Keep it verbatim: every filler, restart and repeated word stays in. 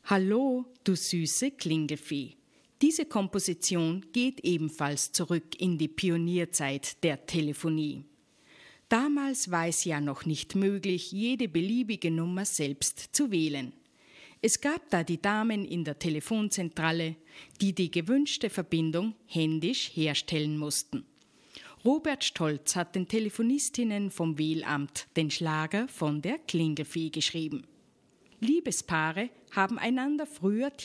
Hallo, du süße Klingelfee. Diese Komposition geht ebenfalls zurück in die Pionierzeit der Telefonie. Damals war es ja noch nicht möglich, jede beliebige Nummer selbst zu wählen. Es gab da die Damen in der Telefonzentrale, die die gewünschte Verbindung händisch herstellen mussten. Robert Stolz hat den Telefonistinnen vom Wählamt den Schlager von der Klingelfee geschrieben. Liebespaare haben einander früher